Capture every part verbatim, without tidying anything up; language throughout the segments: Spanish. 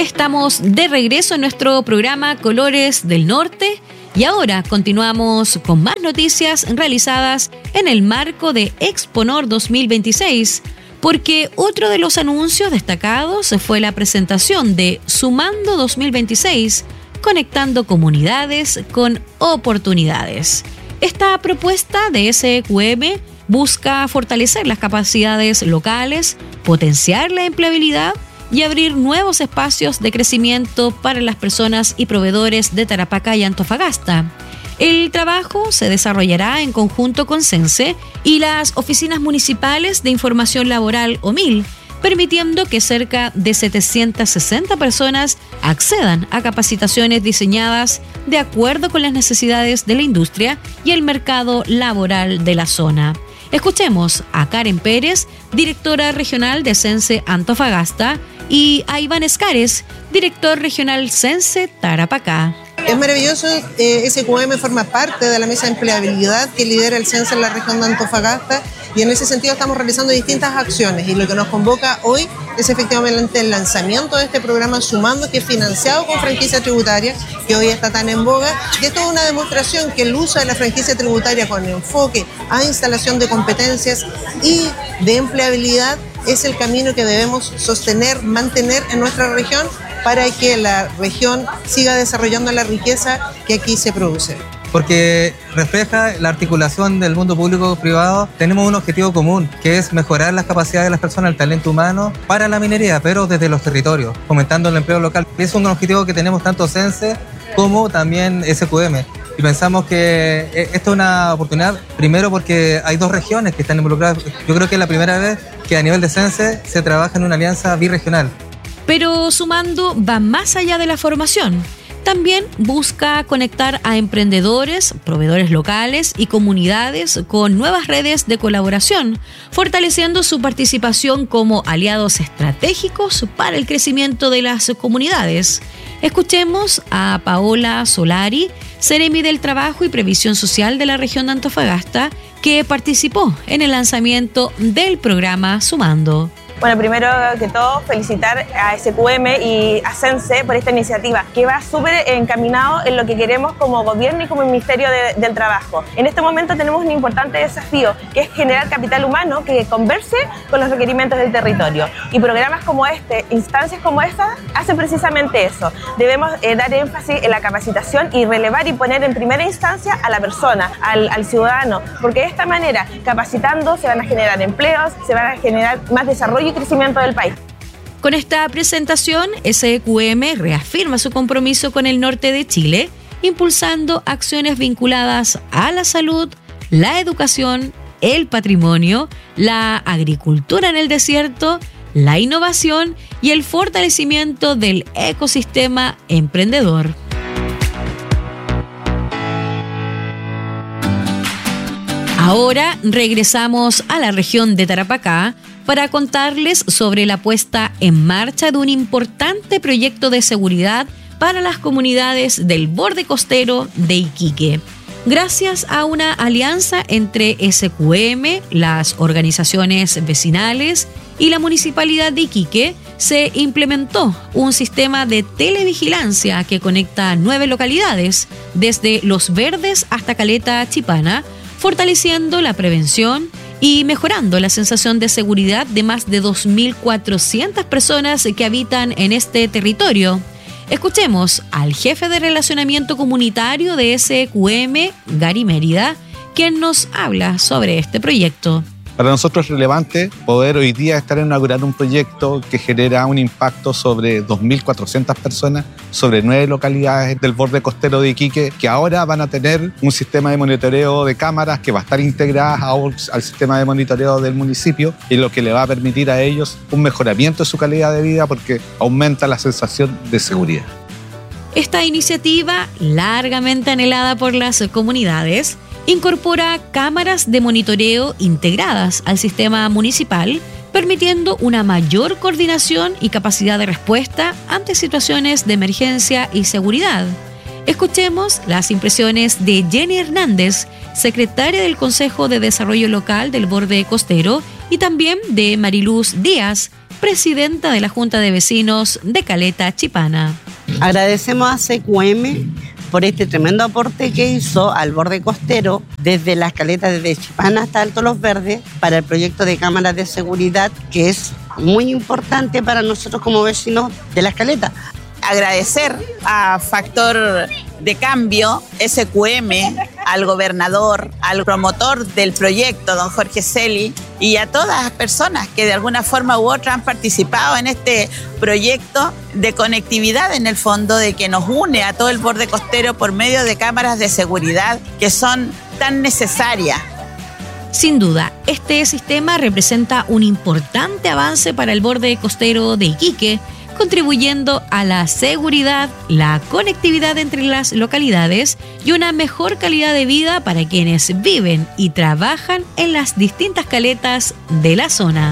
Estamos de regreso en nuestro programa Colores del Norte y ahora continuamos con más noticias realizadas en el marco de Exponor dos mil veintiséis, porque otro de los anuncios destacados fue la presentación de Sumando dos mil veintiséis, conectando comunidades con oportunidades. Esta propuesta de S Q M busca fortalecer las capacidades locales, potenciar la empleabilidad y abrir nuevos espacios de crecimiento para las personas y proveedores de Tarapacá y Antofagasta. El trabajo se desarrollará en conjunto con Sense y las oficinas municipales de información laboral O M I L, permitiendo que cerca de setecientas sesenta personas accedan a capacitaciones diseñadas de acuerdo con las necesidades de la industria y el mercado laboral de la zona. Escuchemos a Karen Pérez, directora regional de Sense Antofagasta, y a Iván Escares, director regional Sense Tarapacá. Es maravilloso, eh, S Q M forma parte de la mesa de empleabilidad que lidera el Sense en la región de Antofagasta y en ese sentido estamos realizando distintas acciones y lo que nos convoca hoy es efectivamente el lanzamiento de este programa Sumando, que es financiado con franquicia tributaria, que hoy está tan en boga, y esto es una demostración que el uso de la franquicia tributaria con enfoque a instalación de competencias y de empleabilidad es el camino que debemos sostener, mantener en nuestra región para que la región siga desarrollando la riqueza que aquí se produce. Porque refleja la articulación del mundo público-privado. Tenemos un objetivo común, que es mejorar las capacidades de las personas, el talento humano para la minería, pero desde los territorios, fomentando el empleo local. Es un objetivo que tenemos tanto Sense como también S Q M. Y pensamos que esto es una oportunidad, primero porque hay dos regiones que están involucradas. Yo creo que es la primera vez que a nivel de Sense se trabaja en una alianza birregional. Pero Sumando va más allá de la formación. También busca conectar a emprendedores, proveedores locales y comunidades con nuevas redes de colaboración, fortaleciendo su participación como aliados estratégicos para el crecimiento de las comunidades. Escuchemos a Paola Solari, Seremi del Trabajo y Previsión Social de la región de Antofagasta, que participó en el lanzamiento del programa Sumando. Bueno, primero que todo, felicitar a S Q M y a Sense por esta iniciativa, que va súper encaminado en lo que queremos como gobierno y como Ministerio de, del Trabajo. En este momento tenemos un importante desafío, que es generar capital humano que converse con los requerimientos del territorio. Y programas como este, instancias como esta, hacen precisamente eso. Debemos eh, dar énfasis en la capacitación y relevar y poner en primera instancia a la persona, al, al ciudadano, porque de esta manera, capacitando, se van a generar empleos, se van a generar más desarrollo y crecimiento del país. Con esta presentación, S Q M reafirma su compromiso con el norte de Chile, impulsando acciones vinculadas a la salud, la educación, el patrimonio, la agricultura en el desierto, la innovación y el fortalecimiento del ecosistema emprendedor. Ahora regresamos a la región de Tarapacá para contarles sobre la puesta en marcha de un importante proyecto de seguridad para las comunidades del borde costero de Iquique. Gracias a una alianza entre S Q M, las organizaciones vecinales y la Municipalidad de Iquique, se implementó un sistema de televigilancia que conecta nueve localidades, desde Los Verdes hasta Caleta Chipana, fortaleciendo la prevención y mejorando la sensación de seguridad de más de dos mil cuatrocientas personas que habitan en este territorio. Escuchemos al jefe de relacionamiento comunitario de S Q M, Gary Mérida, quien nos habla sobre este proyecto. Para nosotros es relevante poder hoy día estar inaugurando un proyecto que genera un impacto sobre dos mil cuatrocientas personas, sobre nueve localidades del borde costero de Iquique, que ahora van a tener un sistema de monitoreo de cámaras que va a estar integrada al sistema de monitoreo del municipio, y lo que le va a permitir a ellos un mejoramiento de su calidad de vida porque aumenta la sensación de seguridad. Esta iniciativa, largamente anhelada por las comunidades, incorpora cámaras de monitoreo integradas al sistema municipal, permitiendo una mayor coordinación y capacidad de respuesta ante situaciones de emergencia y seguridad. Escuchemos las impresiones de Jenny Hernández, secretaria del Consejo de Desarrollo Local del Borde Costero, y también de Mariluz Díaz, presidenta de la Junta de Vecinos de Caleta Chipana. Agradecemos a C Q M por este tremendo aporte que hizo al borde costero desde las caletas desde Chipana hasta Alto Los Verdes para el proyecto de cámaras de seguridad, que es muy importante para nosotros como vecinos de las caletas. Agradecer a Factor de Cambio, S Q M, al gobernador, al promotor del proyecto, don Jorge Celi, y a todas las personas que de alguna forma u otra han participado en este proyecto de conectividad, en el fondo, de que nos une a todo el borde costero por medio de cámaras de seguridad que son tan necesarias. Sin duda, este sistema representa un importante avance para el borde costero de Iquique, contribuyendo a la seguridad, la conectividad entre las localidades y una mejor calidad de vida para quienes viven y trabajan en las distintas caletas de la zona.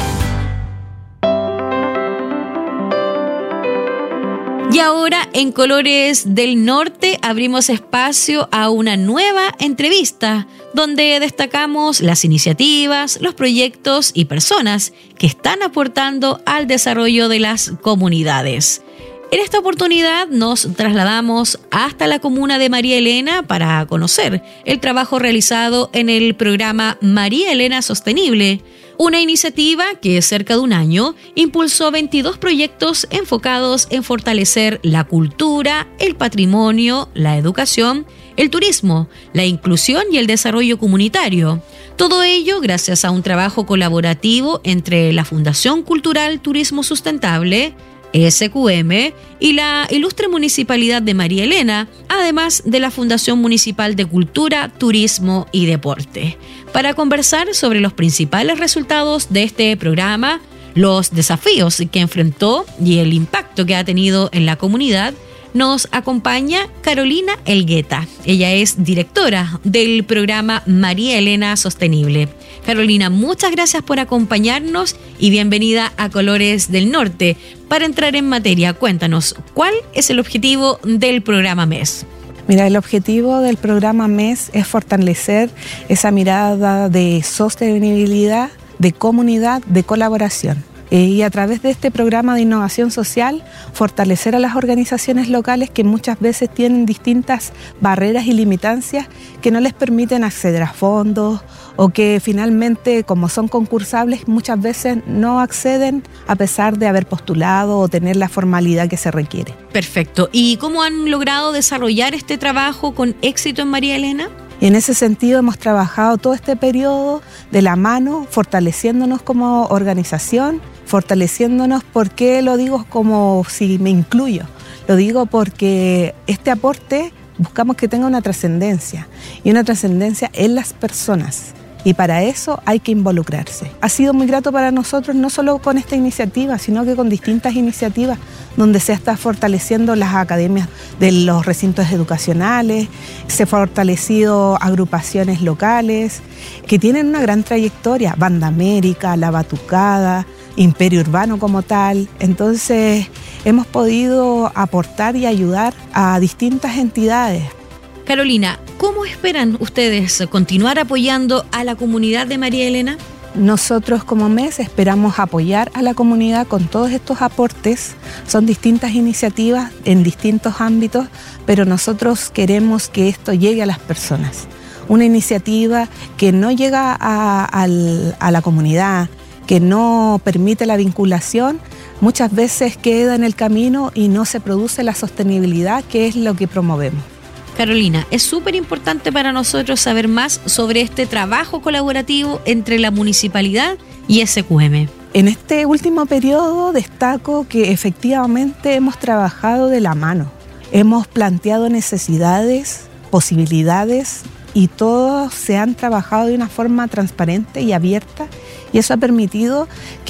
Y ahora, en Colores del Norte, abrimos espacio a una nueva entrevista donde destacamos las iniciativas, los proyectos y personas que están aportando al desarrollo de las comunidades. En esta oportunidad nos trasladamos hasta la comuna de María Elena para conocer el trabajo realizado en el programa María Elena Sostenible, una iniciativa que cerca de un año impulsó veintidós proyectos enfocados en fortalecer la cultura, el patrimonio, la educación, el turismo, la inclusión y el desarrollo comunitario. Todo ello gracias a un trabajo colaborativo entre la Fundación Cultural Turismo Sustentable, S Q M, y la Ilustre Municipalidad de María Elena, además de la Fundación Municipal de Cultura, Turismo y Deporte. Para conversar sobre los principales resultados de este programa, los desafíos que enfrentó y el impacto que ha tenido en la comunidad, nos acompaña Carolina Elgueta. Ella es directora del programa María Elena Sostenible. Carolina, muchas gracias por acompañarnos y bienvenida a Colores del Norte. Para entrar en materia, cuéntanos, ¿cuál es el objetivo del programa M E S? Mira, el objetivo del programa M E S es fortalecer esa mirada de sostenibilidad, de comunidad, de colaboración. Y a través de este programa de innovación social, fortalecer a las organizaciones locales que muchas veces tienen distintas barreras y limitancias que no les permiten acceder a fondos o que finalmente, como son concursables, muchas veces no acceden a pesar de haber postulado o tener la formalidad que se requiere. Perfecto. ¿Y cómo han logrado desarrollar este trabajo con éxito en María Elena? Y en ese sentido hemos trabajado todo este periodo de la mano, fortaleciéndonos como organización, fortaleciéndonos, ¿por qué lo digo como si me incluyo? Lo digo porque este aporte buscamos que tenga una trascendencia, y una trascendencia en las personas. Y para eso hay que involucrarse. Ha sido muy grato para nosotros, no solo con esta iniciativa, sino que con distintas iniciativas donde se está fortaleciendo las academias de los recintos educacionales, se han fortalecido agrupaciones locales que tienen una gran trayectoria, Banda América, La Batucada, Imperio Urbano como tal. Entonces hemos podido aportar y ayudar a distintas entidades. Carolina, ¿cómo esperan ustedes continuar apoyando a la comunidad de María Elena? Nosotros como M E S esperamos apoyar a la comunidad con todos estos aportes. Son distintas iniciativas en distintos ámbitos, pero nosotros queremos que esto llegue a las personas. Una iniciativa que no llega a, a, a la comunidad, que no permite la vinculación, muchas veces queda en el camino y no se produce la sostenibilidad, que es lo que promovemos. Carolina, es súper importante para nosotros saber más sobre este trabajo colaborativo entre la municipalidad y S Q M. En este último periodo destaco que efectivamente hemos trabajado de la mano. Hemos planteado necesidades, posibilidades, y todos se han trabajado de una forma transparente y abierta, y eso ha permitido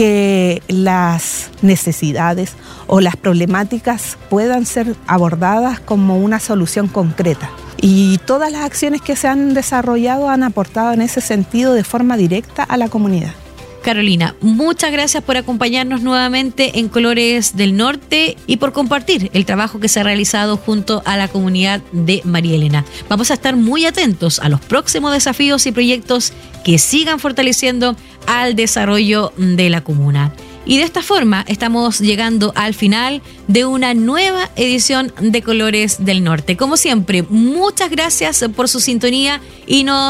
que las necesidades o las problemáticas puedan ser abordadas como una solución concreta. Y todas las acciones que se han desarrollado han aportado en ese sentido de forma directa a la comunidad. Carolina, muchas gracias por acompañarnos nuevamente en Colores del Norte y por compartir el trabajo que se ha realizado junto a la comunidad de María Elena. Vamos a estar muy atentos a los próximos desafíos y proyectos que sigan fortaleciendo al desarrollo de la comuna. Y de esta forma estamos llegando al final de una nueva edición de Colores del Norte. Como siempre, muchas gracias por su sintonía y nos